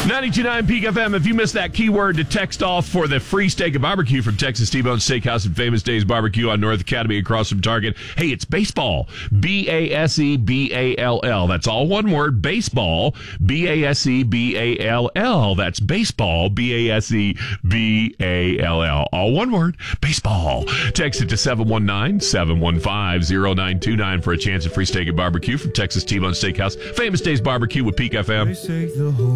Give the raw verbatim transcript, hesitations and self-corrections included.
ninety-two point nine Peak F M. If you missed that keyword to text off for the free steak and barbecue from Texas T-Bone Steakhouse and Famous Days Barbecue on North Academy across from Target. Hey, it's baseball. B A S E B A L L. That's all one word. Baseball. B A S E B A L L. That's baseball. B A S E B A L L. All one word. Baseball. Text it to seven one nine, seven one five, zero nine two nine for a chance at free steak and barbecue from Texas T-Bone Steakhouse. Famous Days Barbecue with Peak F M.